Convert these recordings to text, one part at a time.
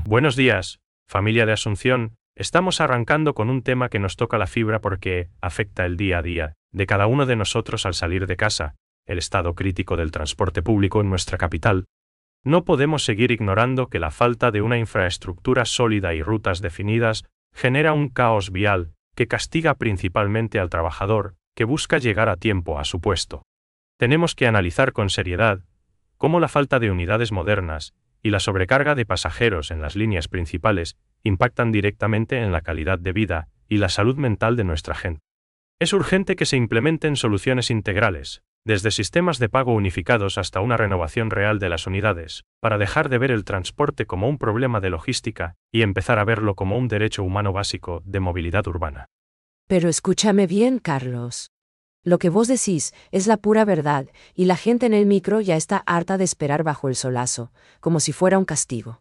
Buenos días, familia de Asunción. Estamos arrancando con un tema que nos toca la fibra porque afecta el día a día de cada uno de nosotros al salir de casa, el estado crítico del transporte público en nuestra capital. No podemos seguir ignorando que la falta de una infraestructura sólida y rutas definidas genera un caos vial que castiga principalmente al trabajador que busca llegar a tiempo a su puesto. Tenemos que analizar con seriedad cómo la falta de unidades modernas y la sobrecarga de pasajeros en las líneas principales impactan directamente en la calidad de vida y la salud mental de nuestra gente. Es urgente que se implementen soluciones integrales, desde sistemas de pago unificados hasta una renovación real de las unidades, para dejar de ver el transporte como un problema de logística y empezar a verlo como un derecho humano básico de movilidad urbana. Pero escúchame bien, Carlos. Lo que vos decís es la pura verdad, y la gente en el micro ya está harta de esperar bajo el solazo, como si fuera un castigo.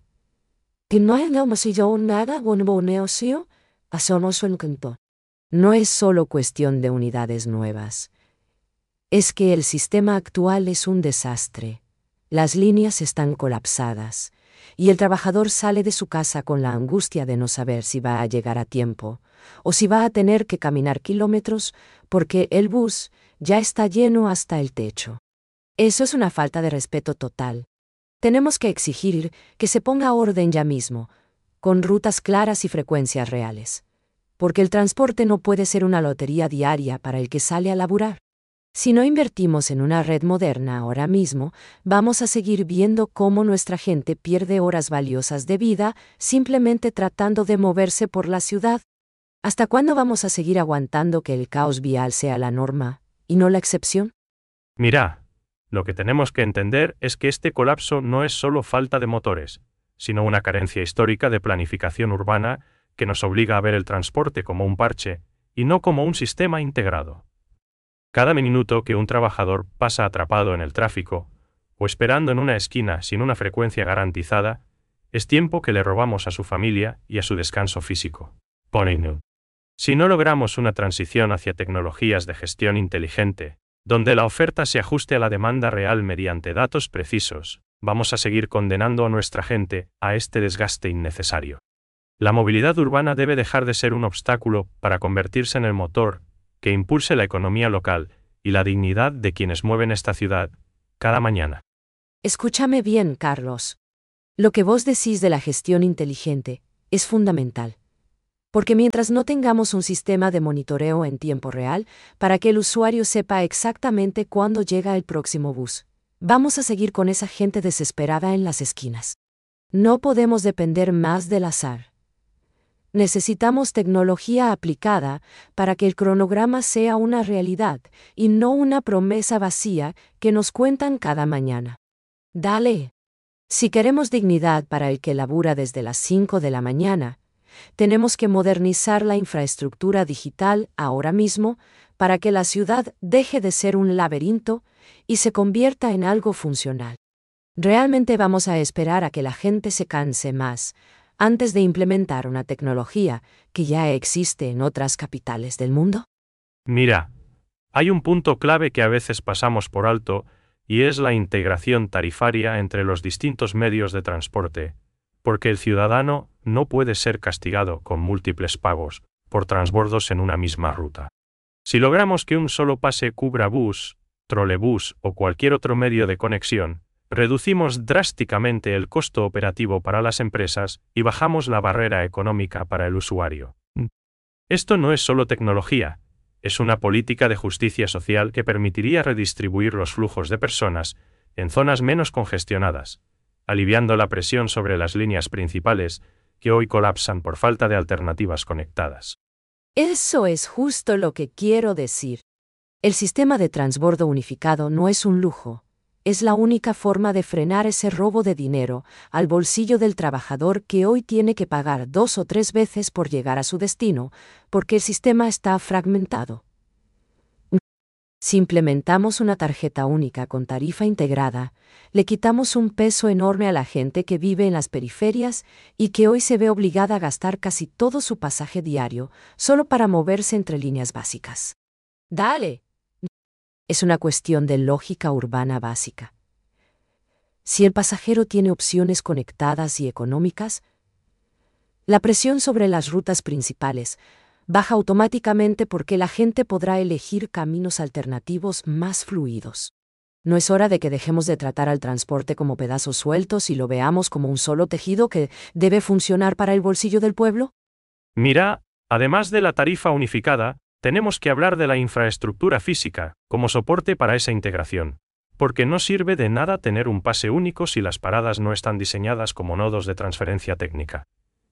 No es solo cuestión de unidades nuevas. Es que el sistema actual es un desastre. Las líneas están colapsadas, y el trabajador sale de su casa con la angustia de no saber si va a llegar a tiempo, o si va a tener que caminar kilómetros porque el bus ya está lleno hasta el techo. Eso es una falta de respeto total. Tenemos que exigir que se ponga orden ya mismo, con rutas claras y frecuencias reales. Porque el transporte no puede ser una lotería diaria para el que sale a laburar. Si no invertimos en una red moderna ahora mismo, vamos a seguir viendo cómo nuestra gente pierde horas valiosas de vida simplemente tratando de moverse por la ciudad. ¿Hasta cuándo vamos a seguir aguantando que el caos vial sea la norma, y no la excepción? Mira, lo que tenemos que entender es que este colapso no es solo falta de motores, sino una carencia histórica de planificación urbana que nos obliga a ver el transporte como un parche, y no como un sistema integrado. Cada minuto que un trabajador pasa atrapado en el tráfico, o esperando en una esquina sin una frecuencia garantizada, es tiempo que le robamos a su familia y a su descanso físico. Si no logramos una transición hacia tecnologías de gestión inteligente, donde la oferta se ajuste a la demanda real mediante datos precisos, vamos a seguir condenando a nuestra gente a este desgaste innecesario. La movilidad urbana debe dejar de ser un obstáculo para convertirse en el motor que impulse la economía local y la dignidad de quienes mueven esta ciudad cada mañana. Escúchame bien, Carlos. Lo que vos decís de la gestión inteligente es fundamental. Porque mientras no tengamos un sistema de monitoreo en tiempo real para que el usuario sepa exactamente cuándo llega el próximo bus, vamos a seguir con esa gente desesperada en las esquinas. No podemos depender más del azar. Necesitamos tecnología aplicada para que el cronograma sea una realidad y no una promesa vacía que nos cuentan cada mañana. Dale. Si queremos dignidad para el que labura desde las 5 de la mañana, tenemos que modernizar la infraestructura digital ahora mismo para que la ciudad deje de ser un laberinto y se convierta en algo funcional. ¿Realmente vamos a esperar a que la gente se canse más antes de implementar una tecnología que ya existe en otras capitales del mundo? Mira, hay un punto clave que a veces pasamos por alto y es la integración tarifaria entre los distintos medios de transporte, porque el ciudadano no puede ser castigado con múltiples pagos por transbordos en una misma ruta. Si logramos que un solo pase cubra bus, trolebús o cualquier otro medio de conexión, reducimos drásticamente el costo operativo para las empresas y bajamos la barrera económica para el usuario. Esto no es solo tecnología, es una política de justicia social que permitiría redistribuir los flujos de personas en zonas menos congestionadas, aliviando la presión sobre las líneas principales que hoy colapsan por falta de alternativas conectadas. Eso es justo lo que quiero decir. El sistema de transbordo unificado no es un lujo. Es la única forma de frenar ese robo de dinero al bolsillo del trabajador que hoy tiene que pagar 2 o 3 veces por llegar a su destino, porque el sistema está fragmentado. Si implementamos una tarjeta única con tarifa integrada, le quitamos un peso enorme a la gente que vive en las periferias y que hoy se ve obligada a gastar casi todo su pasaje diario solo para moverse entre líneas básicas. ¡Dale! Es una cuestión de lógica urbana básica. Si el pasajero tiene opciones conectadas y económicas, La presión sobre las rutas principales baja automáticamente porque la gente podrá elegir caminos alternativos más fluidos. ¿No es hora de que dejemos de tratar al transporte como pedazos sueltos y lo veamos como un solo tejido que debe funcionar para el bolsillo del pueblo? Mira, además de la tarifa unificada, tenemos que hablar de la infraestructura física, como soporte para esa integración. Porque no sirve de nada tener un pase único si las paradas no están diseñadas como nodos de transferencia técnica.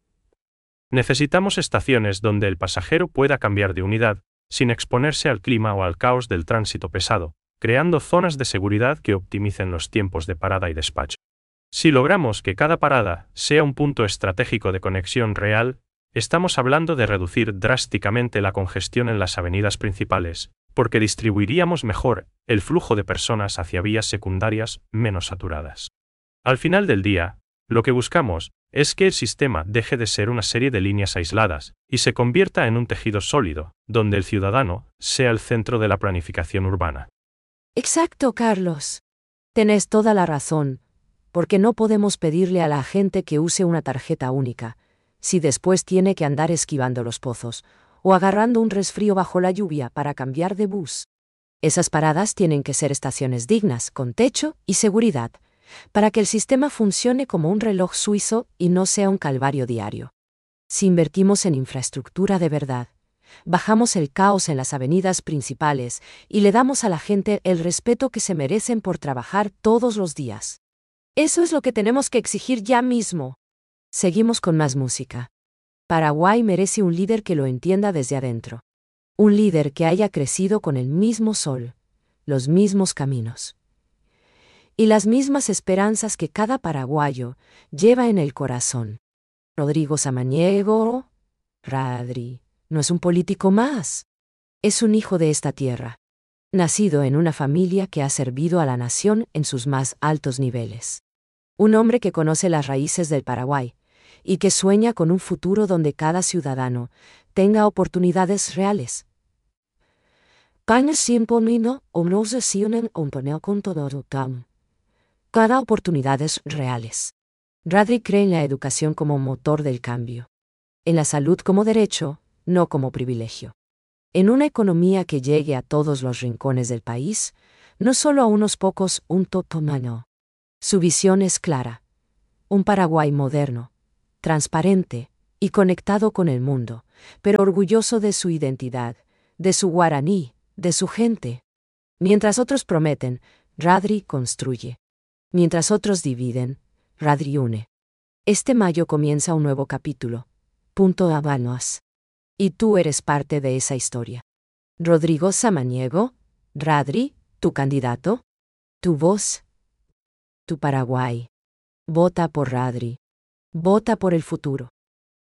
Necesitamos estaciones donde el pasajero pueda cambiar de unidad, sin exponerse al clima o al caos del tránsito pesado, creando zonas de seguridad que optimicen los tiempos de parada y despacho. Si logramos que cada parada sea un punto estratégico de conexión real, estamos hablando de reducir drásticamente la congestión en las avenidas principales, porque distribuiríamos mejor el flujo de personas hacia vías secundarias menos saturadas. Al final del día, lo que buscamos es que el sistema deje de ser una serie de líneas aisladas y se convierta en un tejido sólido, donde el ciudadano sea el centro de la planificación urbana. Exacto, Carlos. Tenés toda la razón, porque no podemos pedirle a la gente que use una tarjeta única, si después tiene que andar esquivando los pozos, o agarrando un resfrío bajo la lluvia para cambiar de bus. Esas paradas tienen que ser estaciones dignas, con techo y seguridad, para que el sistema funcione como un reloj suizo y no sea un calvario diario. Si invertimos en infraestructura de verdad, bajamos el caos en las avenidas principales y le damos a la gente el respeto que se merecen por trabajar todos los días. Eso es lo que tenemos que exigir ya mismo. Seguimos con más música. Paraguay merece un líder que lo entienda desde adentro. Un líder que haya crecido con el mismo sol, los mismos caminos y las mismas esperanzas que cada paraguayo lleva en el corazón. Rodrigo Samaniego, Radri, no es un político más. Es un hijo de esta tierra, nacido en una familia que ha servido a la nación en sus más altos niveles. Un hombre que conoce las raíces del Paraguay y que sueña con un futuro donde cada ciudadano tenga oportunidades reales. Cada oportunidades reales. Radri cree en la educación como motor del cambio. En la salud como derecho, no como privilegio. En una economía que llegue a todos los rincones del país, no solo a unos pocos, un totomano. Su visión es clara. Un Paraguay moderno, transparente y conectado con el mundo, pero orgulloso de su identidad, de su guaraní, de su gente. Mientras otros prometen, Radri construye. Mientras otros dividen, Radri une. Este mayo comienza un nuevo capítulo. Punto Habanos. Y tú eres parte de esa historia. Rodrigo Samaniego, Radri, tu candidato, tu voz, tu Paraguay. Vota por Radri. Vota por el futuro.